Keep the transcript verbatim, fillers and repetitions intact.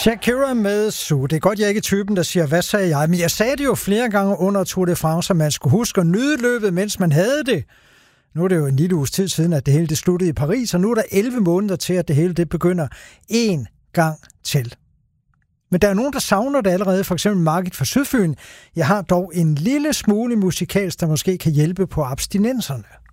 Shakira med Su. Det er godt, jeg er ikke typen, der siger, hvad sagde jeg? Men jeg sagde det jo flere gange under Tour de France, at man skulle huske at nyde løbet, mens man havde det. Nu er det jo en lille uges tid siden, at det hele det sluttede i Paris, og nu er der elleve måneder til, at det hele det begynder en gang til. Men der er nogen, der savner det allerede, for eksempel Margit fra Sydfyn. Jeg har dog en lille smule musikalsk, der måske kan hjælpe på abstinenserne.